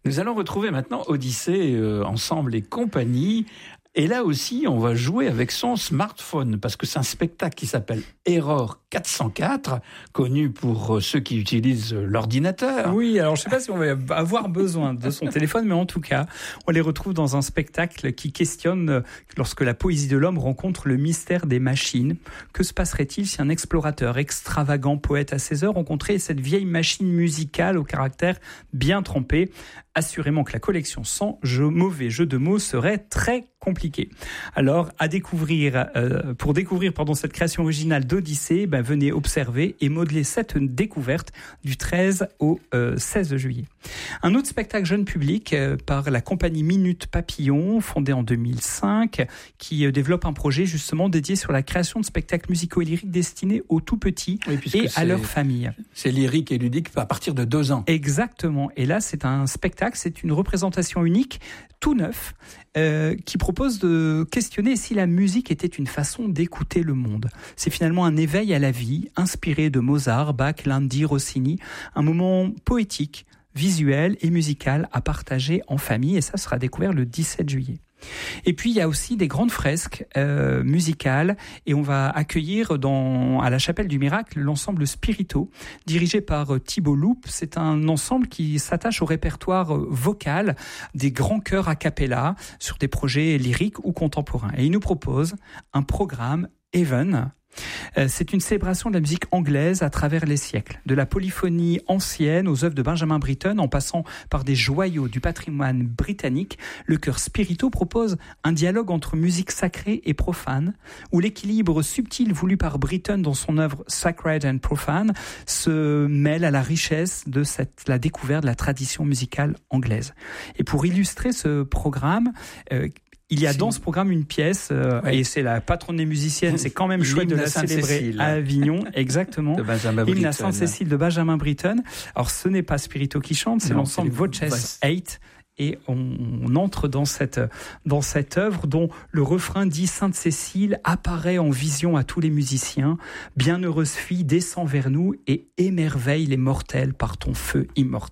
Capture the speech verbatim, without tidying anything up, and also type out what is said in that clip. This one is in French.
Nous allons retrouver maintenant Odyssée euh, ensemble et compagnie. Et là aussi, on va jouer avec son smartphone, parce que c'est un spectacle qui s'appelle Error quatre cent quatre, connu pour ceux qui utilisent l'ordinateur. Oui, alors je ne sais pas si on va avoir besoin de son téléphone, mais en tout cas, on les retrouve dans un spectacle qui questionne lorsque la poésie de l'homme rencontre le mystère des machines. Que se passerait-il si un explorateur extravagant, poète à seize heures, rencontrait cette vieille machine musicale au caractère bien trempé? Assurément que la collection sans jeu, mauvais jeu de mots serait très compliquée. Alors, à découvrir, euh, pour découvrir pardon, cette création originale d'Odyssée, ben, venez observer et modeler cette découverte du treize au euh, seize juillet. Un autre spectacle jeune public euh, par la compagnie Minute Papillon, fondée en deux mille cinq, qui euh, développe un projet justement dédié sur la création de spectacles musicaux et lyriques destinés aux tout petits oui, et à leur famille. C'est lyrique et ludique à partir de deux ans. Exactement. Et là, c'est un spectacle, c'est une représentation unique, tout neuf, euh, qui propose de questionner si la musique était une façon d'écouter le monde. C'est finalement un éveil à la vie, inspiré de Mozart, Bach, Landi, Rossini, un moment poétique, visuel et musical à partager en famille, et ça sera découvert le dix-sept juillet. Et puis il y a aussi des grandes fresques euh, musicales, et on va accueillir dans, à la Chapelle du Miracle l'ensemble Spirito, dirigé par Thibault Loup. C'est un ensemble qui s'attache au répertoire vocal des grands chœurs a cappella sur des projets lyriques ou contemporains. Et il nous propose un programme Even. C'est une célébration de la musique anglaise à travers les siècles, de la polyphonie ancienne aux œuvres de Benjamin Britten, en passant par des joyaux du patrimoine britannique. Le chœur Spirito propose un dialogue entre musique sacrée et profane, où l'équilibre subtil voulu par Britten dans son œuvre Sacred and Profane se mêle à la richesse de cette, la découverte de la tradition musicale anglaise. Et pour illustrer ce programme, euh, il y a dans ce programme une pièce, euh, oui. et c'est la patronne des musiciennes, c'est quand même chouette de la célébrer à Avignon, exactement. De Benjamin Hymne à Sainte-Cécile de Benjamin Britten. Alors ce n'est pas Spirito qui chante, c'est non, l'ensemble Voces huit. Et on, on entre dans cette, dans cette œuvre dont le refrain dit « Sainte-Cécile apparaît en vision à tous les musiciens. Bienheureuse fille, descends vers nous et émerveille les mortels par ton feu immortel. »